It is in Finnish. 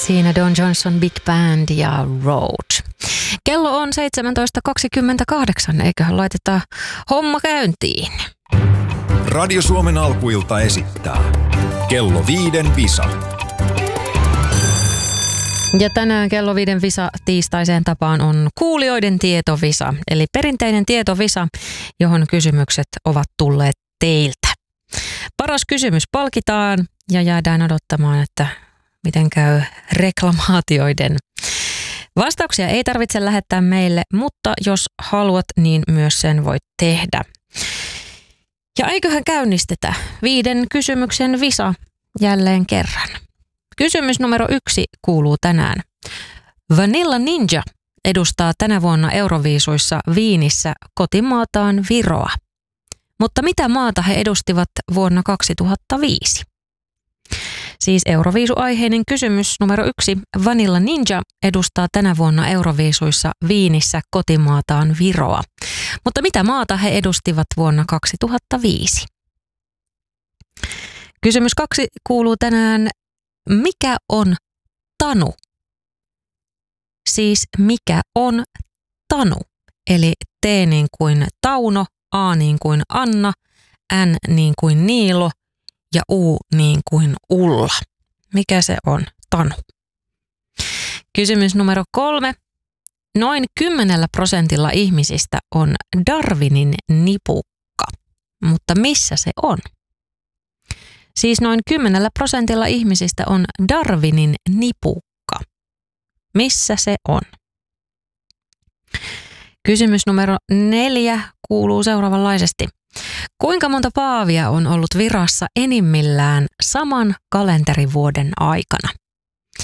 Siinä Don Johnson Big Band ja Road. Kello on 17.28, eiköhän laiteta homma käyntiin. Radio Suomen alkuilta esittää Kello 5 Visa. Ja tänään Kello 5 Visa tiistaiseen tapaan on kuulijoiden tietovisa, eli perinteinen tietovisa, johon kysymykset ovat tulleet teiltä. Paras kysymys palkitaan ja jäädään odottamaan, että miten käy reklamaatioiden. Vastauksia ei tarvitse lähettää meille, mutta jos haluat, niin myös sen voit tehdä. Ja eiköhän käynnistetä 5 kysymyksen visa jälleen kerran. Kysymys numero 1 kuuluu tänään. Vanilla Ninja edustaa tänä vuonna Euroviisuissa Wienissä kotimaataan Viroa. Mutta mitä maata he edustivat vuonna 2005? Siis Euroviisu-aiheinen kysymys numero 1. Vanilla Ninja edustaa tänä vuonna Euroviisuissa Wienissä kotimaataan Viroa. Mutta mitä maata he edustivat vuonna 2005? Kysymys 2 kuuluu tänään. Mikä on tanu? Siis mikä on tanu? Eli T niin kuin Tauno, A niin kuin Anna, N niin kuin Niilo ja U niin kuin Ulla. Mikä se on tanu? Kysymys numero 3. Noin 10% ihmisistä on Darwinin nipukka, mutta missä se on? Siis noin 10% ihmisistä on Darwinin nipukka. Missä se on? Kysymys numero 4 kuuluu seuraavanlaisesti. Kuinka monta paavia on ollut virassa enimmillään saman kalenterivuoden aikana?